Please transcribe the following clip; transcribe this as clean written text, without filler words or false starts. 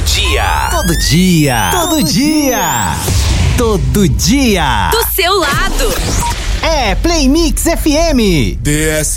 dia. Todo dia. Todo dia. Todo dia. Do seu lado. É Play Mix FM. DS